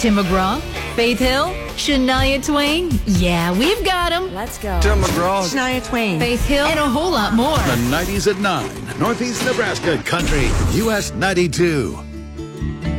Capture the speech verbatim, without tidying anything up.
Tim McGraw, Faith Hill, Shania Twain. Yeah, we've got them. Let's go. Tim McGraw, Shania Twain, Faith Hill, and a whole lot more. The nineties at nine. Northeast Nebraska Country, U S ninety-two.